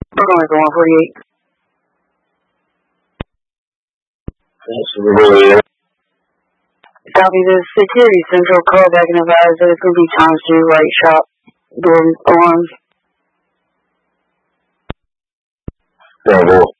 Hold on, 148. Absolutely. Copy this. Security Central, call back and advise that it's going to be Thomas Street, right shop. Door alarms. Bravo.